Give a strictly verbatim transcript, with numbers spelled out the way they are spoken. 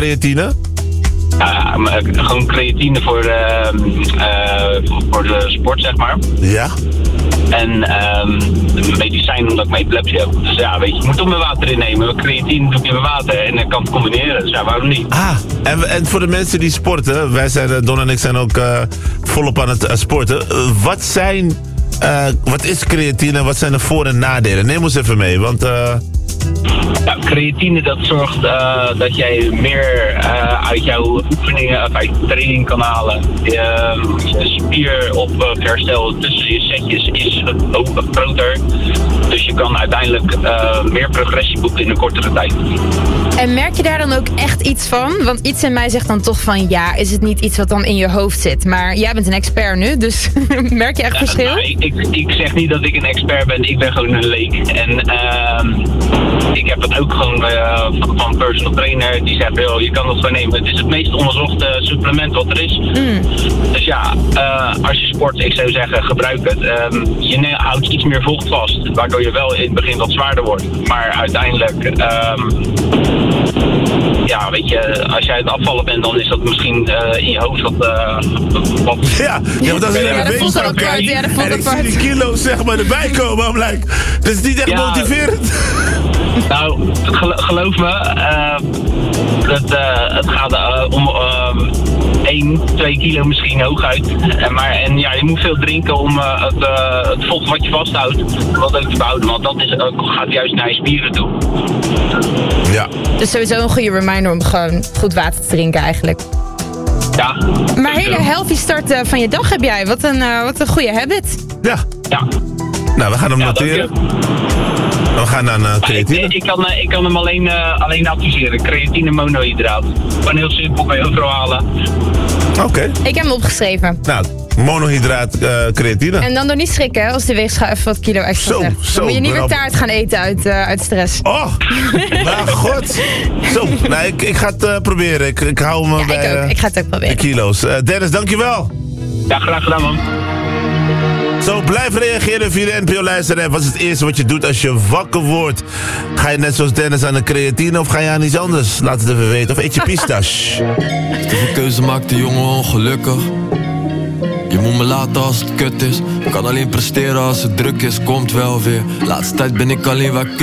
creatine? Ja, maar gewoon creatine voor, uh, uh, voor de sport, zeg maar. Ja. En um, een medicijn omdat ik mijn epilepsie heb. Dus ja, weet je, je moet toch mijn water innemen. Creatine doe ik in mijn water en ik kan het combineren. Dus ja, waarom niet? Ah, en, en voor de mensen die sporten, wij zijn, Don en ik zijn ook uh, volop aan het uh, sporten. Uh, wat zijn, uh, wat is creatine en wat zijn de voor- en nadelen? Neem ons even mee, want... Uh... Ja, creatine dat zorgt uh, dat jij meer uh, uit jouw oefeningen of uit je training kan halen. Je, je spier op uh, herstel tussen je setjes is ook groter. Dus je kan uiteindelijk uh, meer progressie boeken in een kortere tijd. En merk je daar dan ook echt iets van? Want iets in mij zegt dan toch van ja, is het niet iets wat dan in je hoofd zit? Maar jij bent een expert nu, dus merk je echt ja, verschil? Nou, ik, ik, ik zeg niet dat ik een expert ben, ik ben gewoon een leek. En uh, ik heb het ook gewoon uh, van een personal trainer die zegt, joh, je kan het gewoon nemen. Het is het meest onderzochte supplement wat er is. Mm. Dus ja, uh, als je sport, ik zou zeggen, gebruik het. Um, je ne- houdt iets meer vocht vast, waardoor je wel in het begin wat zwaarder wordt. Maar uiteindelijk, um, ja, weet je, als jij het afvallen bent, dan is dat misschien uh, in je hoofd wat... Uh, wat ja, ja, want als je ja, dat voelt ook uit. Ja, dat voelt en ik zie die kilo's zeg maar erbij komen, I'm like, dat is niet echt ja, motiverend. Nou, gelo- geloof me, uh, het, uh, het gaat uh, om uh, één, twee kilo misschien hooguit. En, maar, en ja, je moet veel drinken om uh, het, uh, het vocht wat je vasthoudt, wat ook te behouden. Want dat is, uh, gaat juist naar je spieren toe. Ja. Dus sowieso een goede reminder om gewoon goed water te drinken eigenlijk. Ja. Maar hele healthy start uh, van je dag heb jij. Wat een, uh, wat een goede habit. Ja. Ja. Nou, we gaan hem ja, noteren. We gaan naar uh, creatine. Ik, ik, kan, ik kan hem alleen, uh, alleen adviseren. Creatine monohydraat. Gewoon heel simpel, kan je overal halen. Oké. Okay. Ik heb hem opgeschreven. Nou, monohydraat uh, creatine. En dan door niet schrikken als de weegschaal even wat kilo extra zo, zegt. Zo, dan moet je niet weer op... taart gaan eten uit, uh, uit stress. Oh, nou god. Zo, nou, ik, ik ga het uh, proberen. Ik, ik hou me ja, bij ik, ook. Uh, ik ga het ook proberen. de kilo's. Uh, Dennis, dankjewel. Ja, graag gedaan, man. Zo, blijf reageren via de N P O-lijst. Wat is het eerste wat je doet als je wakker wordt? Ga je net zoals Dennis aan de creatine of ga je aan iets anders? Laat het even weten. Of eet je pistache? Te veel keuze maakt de jongen ongelukkig. Je moet me laten als het kut is. Ik kan alleen presteren als het druk is, komt wel weer. Laatste tijd ben ik alleen waar